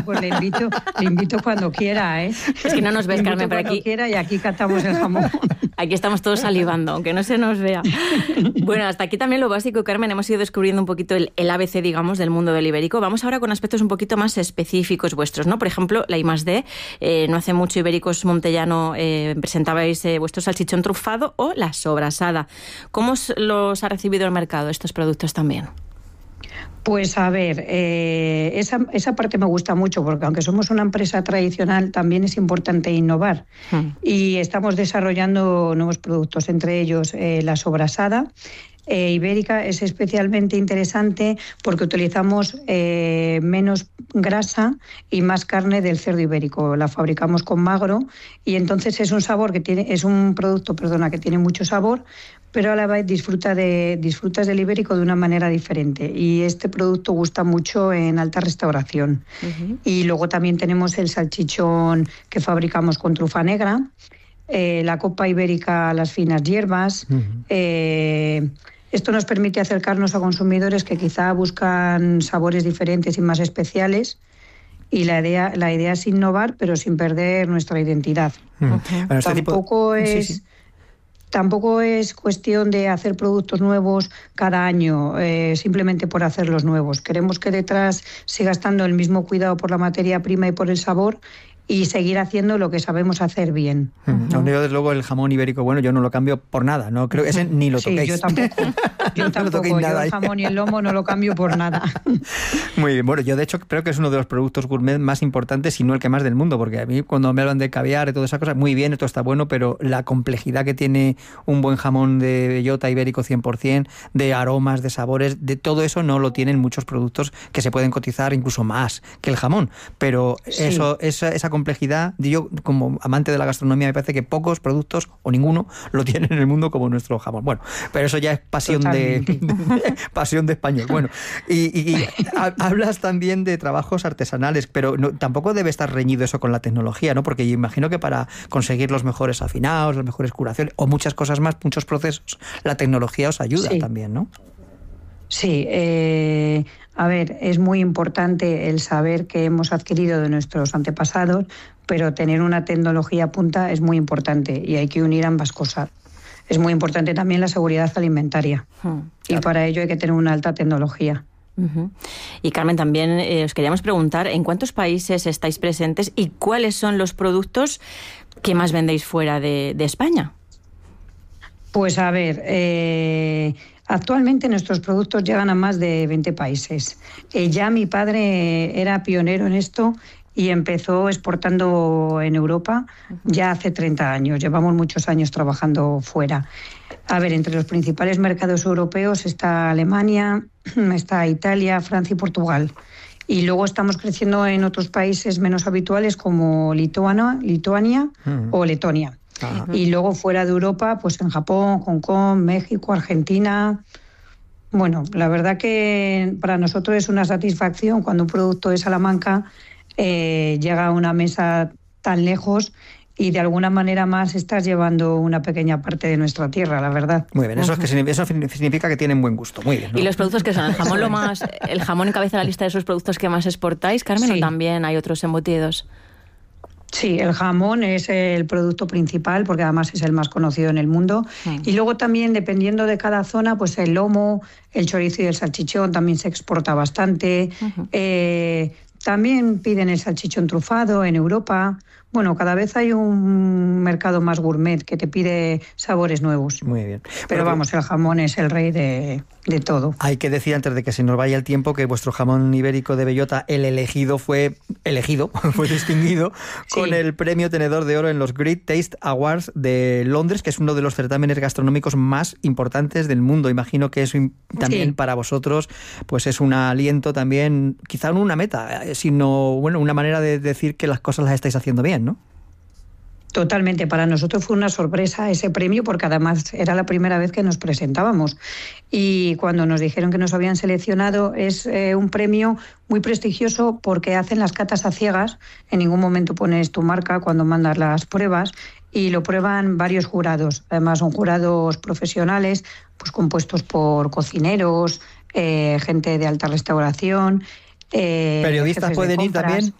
pues le invito cuando quiera, ¿eh? Es que no nos ves, Carmen, pero aquí quiera y aquí catamos el jamón. Aquí estamos todos salivando, aunque no se nos vea. Bueno, hasta aquí también lo básico, Carmen. Hemos ido descubriendo un poquito el ABC, digamos, del mundo del ibérico. Vamos ahora con aspectos un poquito más específicos vuestros, ¿no? Por ejemplo, la I+D. No hace mucho, Ibéricos Montellano, presentabais vuestro salchichón trufado o la sobrasada. ¿Cómo los ha recibido el mercado estos productos también? Pues a ver, esa parte me gusta mucho porque aunque somos una empresa tradicional también es importante innovar y estamos desarrollando nuevos productos, entre ellos la sobrasada ibérica es especialmente interesante porque utilizamos menos grasa y más carne del cerdo ibérico. La fabricamos con magro y entonces es un producto que tiene mucho sabor, pero a la vez disfrutas del ibérico de una manera diferente. Y este producto gusta mucho en alta restauración. Uh-huh. Y luego también tenemos el salchichón que fabricamos con trufa negra, la copa ibérica a las finas hierbas. Uh-huh. Esto nos permite acercarnos a consumidores que quizá buscan sabores diferentes y más especiales. Y la idea es innovar, pero sin perder nuestra identidad. Uh-huh. Bueno, Tampoco es cuestión de hacer productos nuevos cada año, simplemente por hacerlos nuevos. Queremos que detrás siga estando el mismo cuidado por la materia prima y por el sabor y seguir haciendo lo que sabemos hacer bien. Uh-huh. Yo, desde luego, el jamón ibérico, bueno, yo no lo cambio por nada, no creo que ese ni lo toquéis. Sí, yo tampoco. Yo el jamón y el lomo no lo cambio por nada. Muy bien, bueno, yo de hecho creo que es uno de los productos gourmet más importantes, si no el que más del mundo, porque a mí cuando me hablan de caviar y toda esa cosa, muy bien, esto está bueno, pero la complejidad que tiene un buen jamón de bellota ibérico 100%, de aromas, de sabores, de todo eso no lo tienen muchos productos que se pueden cotizar incluso más que el jamón. Pero sí, esa complejidad, yo como amante de la gastronomía me parece que pocos productos o ninguno lo tienen en el mundo como nuestro jamón. Bueno, pero eso ya es pasión pasión de español. Bueno, y hablas también de trabajos artesanales, pero tampoco debe estar reñido eso con la tecnología, ¿no? Porque yo imagino que para conseguir los mejores afinados, las mejores curaciones o muchas cosas más, muchos procesos, la tecnología os ayuda también, ¿no? Sí, a ver, es muy importante el saber que hemos adquirido de nuestros antepasados, pero tener una tecnología punta es muy importante y hay que unir ambas cosas. Es muy importante también la seguridad alimentaria y para ello hay que tener una alta tecnología. Uh-huh. Y Carmen, también os queríamos preguntar ¿en cuántos países estáis presentes y cuáles son los productos que más vendéis fuera de España? Pues a ver, actualmente nuestros productos llegan a más de 20 países. Ya mi padre era pionero en esto y empezó exportando en Europa ya hace 30 años. Llevamos muchos años trabajando fuera. A ver, entre los principales mercados europeos está Alemania, está Italia, Francia y Portugal. Y luego estamos creciendo en otros países menos habituales como Lituania o Letonia. Ajá. Y luego fuera de Europa, pues en Japón, Hong Kong, México, Argentina. Bueno, la verdad que para nosotros es una satisfacción cuando un producto de Salamanca llega a una mesa tan lejos y de alguna manera más estás llevando una pequeña parte de nuestra tierra, la verdad. Muy bien, eso significa que tienen buen gusto, muy bien, ¿no? ¿Y los productos que son? ¿El jamón encabeza la lista de esos productos que más exportáis, Carmen, sí, o también hay otros embutidos? Sí, el jamón es el producto principal porque además es el más conocido en el mundo. Y luego también, dependiendo de cada zona, pues el lomo, el chorizo y el salchichón también se exporta bastante. También piden el salchichón trufado en Europa. Bueno, cada vez hay un mercado más gourmet que te pide sabores nuevos. Muy bien. Pero vamos, el jamón es el rey de todo. Hay que decir, antes de que se nos vaya el tiempo, que vuestro jamón ibérico de bellota, el elegido, fue distinguido con el premio Tenedor de Oro en los Great Taste Awards de Londres, que es uno de los certámenes gastronómicos más importantes del mundo. Imagino que eso también para vosotros pues es un aliento también, quizá no una meta, sino bueno, una manera de decir que las cosas las estáis haciendo bien, ¿no? Totalmente, para nosotros fue una sorpresa ese premio porque además era la primera vez que nos presentábamos y cuando nos dijeron que nos habían seleccionado es un premio muy prestigioso porque hacen las catas a ciegas, en ningún momento pones tu marca cuando mandas las pruebas y lo prueban varios jurados, además son jurados profesionales pues compuestos por cocineros, gente de alta restauración. ¿Periodistas pueden ir también?